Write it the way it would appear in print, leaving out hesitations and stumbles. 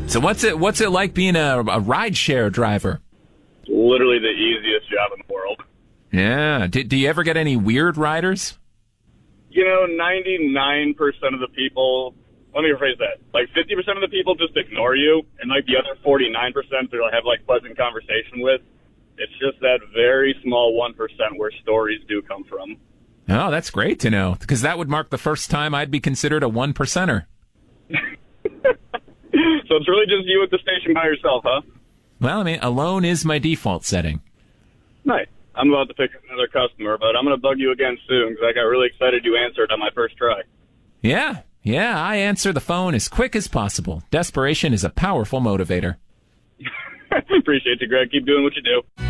So what's it like being a rideshare driver? Literally the easiest job in the world. Yeah. Do you ever get any weird riders? 99% of the people, let me rephrase that, 50% of the people just ignore you, and the other 49% they'll have pleasant conversation with. It's just that very small 1% where stories do come from. Oh, that's great to know, because that would mark the first time I'd be considered a one percenter. So it's really just you at the station by yourself, huh? Well, alone is my default setting. Nice. I'm about to pick up another customer, but I'm going to bug you again soon because I got really excited you answered on my first try. Yeah, I answer the phone as quick as possible. Desperation is a powerful motivator. Appreciate you, Greg. Keep doing what you do.